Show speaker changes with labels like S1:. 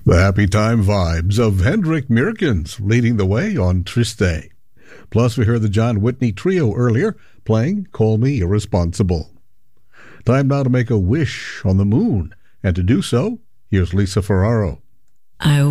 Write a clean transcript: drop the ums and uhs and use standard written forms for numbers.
S1: The happy time vibes of Hendrik Meerkens leading the way on Triste. Plus, we heard the John Whitney Trio earlier playing Call Me Irresponsible. Time now to make a wish on the moon. And to do so, here's Lisa Ferraro.
S2: I